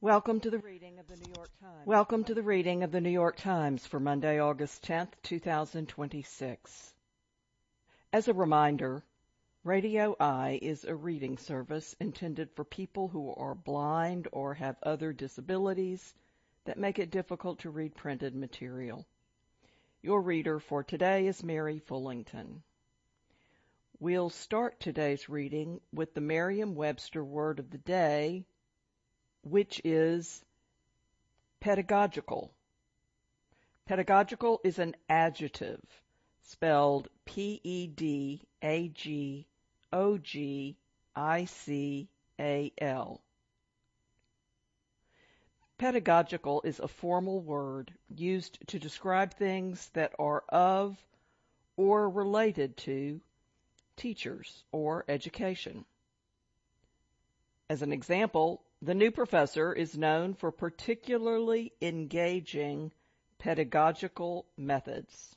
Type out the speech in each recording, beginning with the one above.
Welcome to the reading of the New York Times. Welcome to the reading of the New York Times for Monday, August 10th, 2026. As a reminder, Radio Eye is a reading service intended for people who are blind or have other disabilities that make it difficult to read printed material. Your reader for today is Mary Fullington. We'll start today's reading with the Merriam-Webster word of the day, which is pedagogical. Pedagogical is an adjective spelled P-E-D-A-G-O-G-I-C-A-L. Pedagogical is a formal word used to describe things that are of or related to teachers or education. As an example, the new professor is known for particularly engaging pedagogical methods.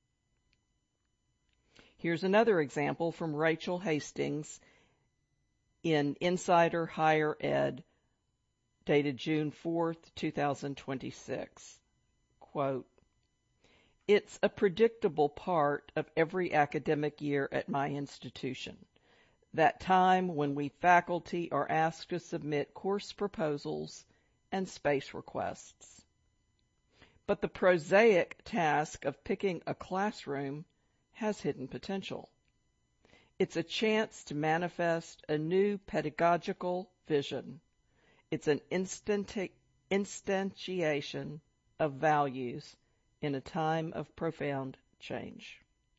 Here's another example from Rachel Hastings in Insider Higher Ed, dated June 4th, 2026. Quote, "It's a predictable part of every academic year at my institution. That time when we faculty are asked to submit course proposals and space requests. But the prosaic task of picking a classroom has hidden potential. It's a chance to manifest a new pedagogical vision. It's an instantiation of values in a time of profound change."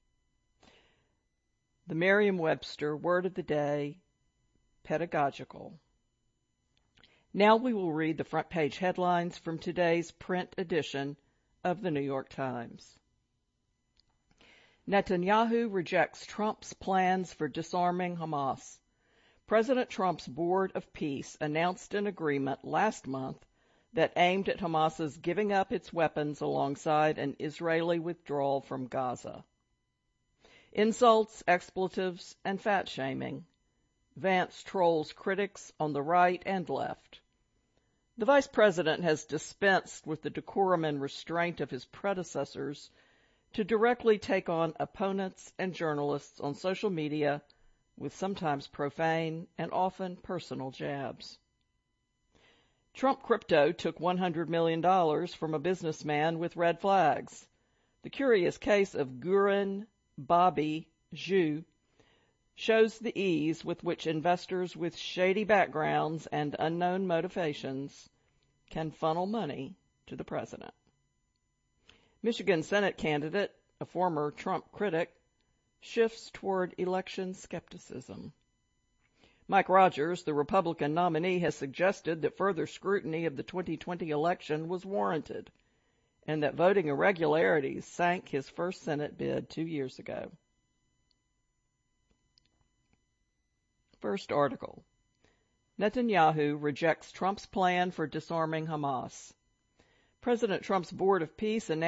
The Merriam-Webster word of the day, pedagogical. Now we will read the front page headlines from today's print edition of the New York Times. Netanyahu rejects Trump's plans for disarming Hamas. President Trump's Board of Peace announced an agreement last month that aimed at Hamas's giving up its weapons alongside an Israeli withdrawal from Gaza. Insults, expletives, and fat-shaming. Vance trolls critics on the right and left. The vice president has dispensed with the decorum and restraint of his predecessors to directly take on opponents and journalists on social media with sometimes profane and often personal jabs. Trump Crypto took $100 million from a businessman with red flags. The curious case of Gurun Bobby Zhu shows the ease with which investors with shady backgrounds and unknown motivations can funnel money to the president. Michigan Senate candidate, a former Trump critic, shifts toward election skepticism. Mike Rogers, the Republican nominee, has suggested that further scrutiny of the 2020 election was warranted, and that voting irregularities sank his first Senate bid 2 years ago. First article. Netanyahu rejects Trump's plan for disarming Hamas. President Trump's Board of Peace announced